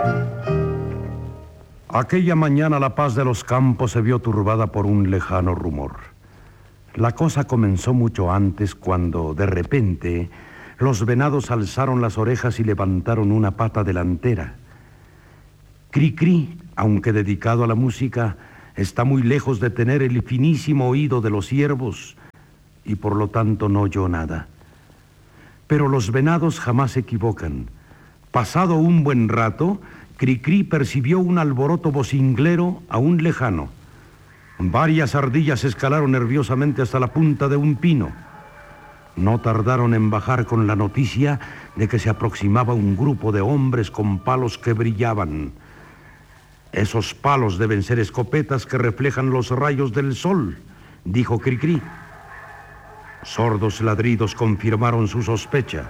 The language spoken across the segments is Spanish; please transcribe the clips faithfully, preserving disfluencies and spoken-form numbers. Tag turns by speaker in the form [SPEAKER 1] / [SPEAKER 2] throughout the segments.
[SPEAKER 1] Aquella mañana la paz de los campos se vio turbada por un lejano rumor. La cosa comenzó mucho antes, cuando, de repente, los venados alzaron las orejas y levantaron una pata delantera. Cri-Cri, aunque dedicado a la música, está muy lejos de tener el finísimo oído de los ciervos y por lo tanto no oyó nada. Pero los venados jamás se equivocan. Pasado un buen rato, Cri-Cri percibió un alboroto vocinglero aún lejano. Varias ardillas escalaron nerviosamente hasta la punta de un pino. No tardaron en bajar con la noticia de que se aproximaba un grupo de hombres con palos que brillaban. Esos palos deben ser escopetas que reflejan los rayos del sol, dijo Cri-Cri. Sordos ladridos confirmaron su sospecha.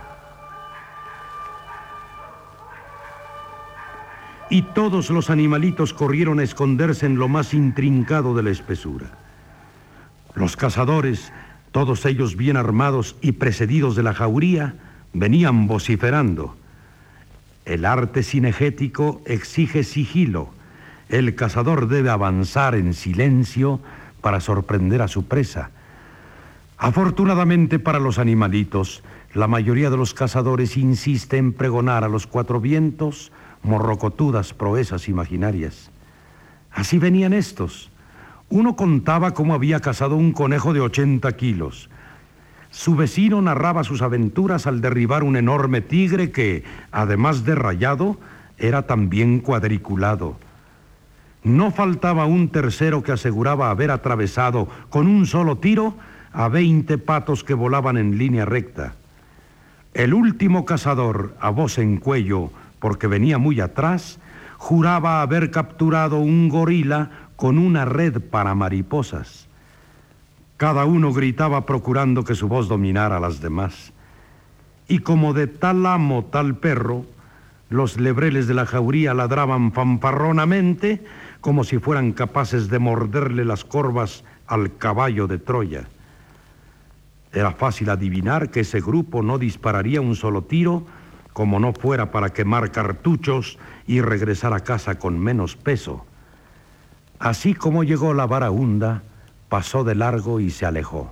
[SPEAKER 1] Y todos los animalitos corrieron a esconderse en lo más intrincado de la espesura. Los cazadores, todos ellos bien armados y precedidos de la jauría, venían vociferando. El arte cinegético exige sigilo. El cazador debe avanzar en silencio para sorprender a su presa. Afortunadamente para los animalitos, la mayoría de los cazadores insiste en pregonar a los cuatro vientos morrocotudas proezas imaginarias. Así venían estos. Uno contaba cómo había cazado un conejo de ochenta kilos. Su vecino narraba sus aventuras al derribar un enorme tigre que, además de rayado, era también cuadriculado. No faltaba un tercero que aseguraba haber atravesado con un solo tiro a veinte patos que volaban en línea recta. El último cazador, a voz en cuello, porque venía muy atrás, juraba haber capturado un gorila con una red para mariposas. Cada uno gritaba procurando que su voz dominara a las demás. Y como de tal amo, tal perro, los lebreles de la jauría ladraban fanfarronamente como si fueran capaces de morderle las corvas al caballo de Troya. Era fácil adivinar que ese grupo no dispararía un solo tiro, como no fuera para quemar cartuchos y regresar a casa con menos peso. Así como llegó la varaunda, pasó de largo y se alejó.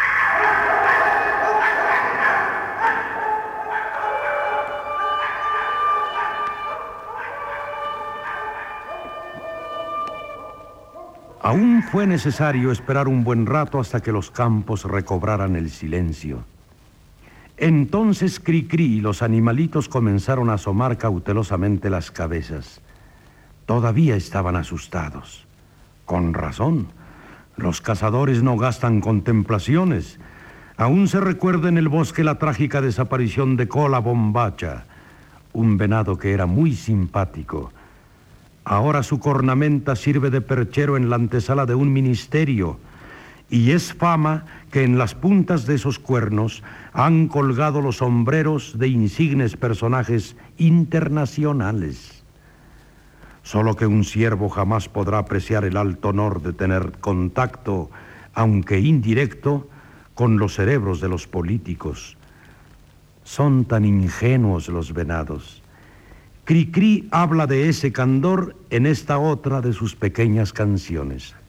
[SPEAKER 1] Aún fue necesario esperar un buen rato hasta que los campos recobraran el silencio. Entonces Cri-Cri y los animalitos comenzaron a asomar cautelosamente las cabezas. Todavía estaban asustados. Con razón, los cazadores no gastan contemplaciones. Aún se recuerda en el bosque la trágica desaparición de Cola Bombacha, un venado que era muy simpático. Ahora su cornamenta sirve de perchero en la antesala de un ministerio, y es fama que en las puntas de esos cuernos han colgado los sombreros de insignes personajes internacionales. Solo que un ciervo jamás podrá apreciar el alto honor de tener contacto, aunque indirecto, con los cerebros de los políticos. Son tan ingenuos los venados. Cri-Cri habla de ese candor en esta otra de sus pequeñas canciones.